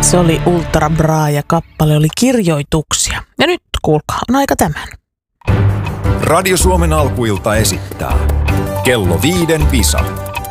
Se oli Ultra Bra ja kappale oli Kirjoituksia. Ja nyt kuulkaa, on aika tämän. Radio Suomen alkuilta esittää Kello 5 visa.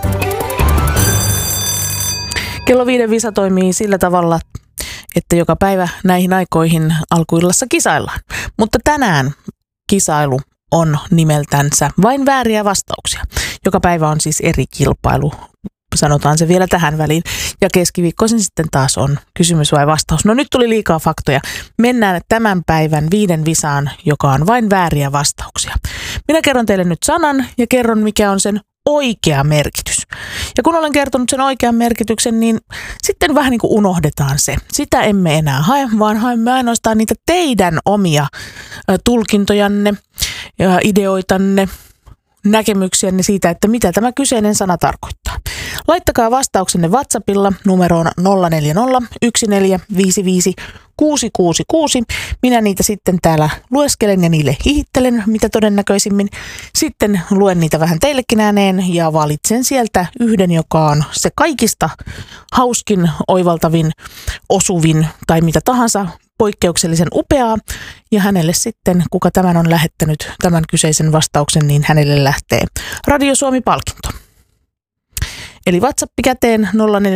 Kello 5 visa toimii sillä tavalla, että joka päivä näihin aikoihin alkuillassa kisaillaan. Mutta tänään kisailu on nimeltänsä Vain vääriä vastauksia. Joka päivä on siis eri kilpailu. Sanotaan se vielä tähän väliin. Ja keskiviikkoisin sitten taas on kysymys vai vastaus. No nyt tuli liikaa faktoja. Mennään tämän päivän 5 visaan, joka on vain vääriä vastauksia. Minä kerron teille nyt sanan ja kerron mikä on sen oikea merkitys. Ja kun olen kertonut sen oikean merkityksen, niin sitten vähän niin kuin unohdetaan se. Sitä emme enää hae, vaan haemme ainoastaan niitä teidän omia tulkintojanne ja ideoitanne, näkemyksiänne siitä, että mitä tämä kyseinen sana tarkoittaa. Laittakaa vastauksenne WhatsAppilla numeroon 040 1455 666. Minä niitä sitten täällä lueskelen ja niille hihittelen, mitä todennäköisimmin. Sitten luen niitä vähän teillekin ääneen ja valitsen sieltä yhden, joka on se kaikista hauskin, oivaltavin, osuvin tai mitä tahansa poikkeuksellisen upeaa. Ja hänelle sitten, kuka tämän on lähettänyt, tämän kyseisen vastauksen, niin hänelle lähtee Radio Suomi-palkinto. Eli WhatsApp käteen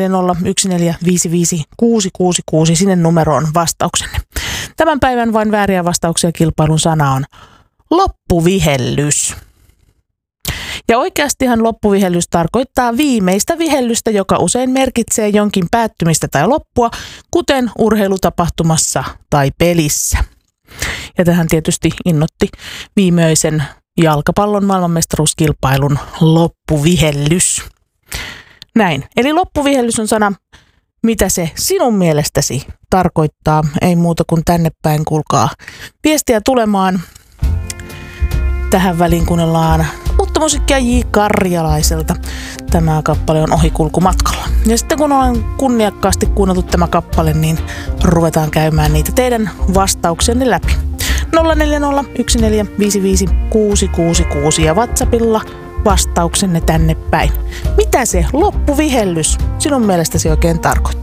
0401455666 sinne numeroon vastauksenne. Tämän päivän vain vääriä vastauksia kilpailun sana on loppuvihellys. Ja oikeastihan loppuvihellys tarkoittaa viimeistä vihellystä, joka usein merkitsee jonkin päättymistä tai loppua, kuten urheilutapahtumassa tai pelissä. Ja tähän tietysti innoitti viimeisen jalkapallon maailmanmestaruuskilpailun loppuvihellys. Näin. Eli loppuvihellys on sana, mitä se sinun mielestäsi tarkoittaa. Ei muuta kuin tänne päin, kuulkaa viestiä tulemaan. Tähän väliin kuunnellaan uutta musiikkia J. Karjalaiselta. Tämä kappale on Ohikulkumatkalla. Ja sitten kun olen kunniakkaasti kuunneltu tämä kappale, niin ruvetaan käymään niitä teidän vastauksenne läpi. 040 1455 666 ja WhatsAppilla vastauksenne tänne päin. Mitä se loppuvihellys sinun mielestäsi oikein tarkoittaa?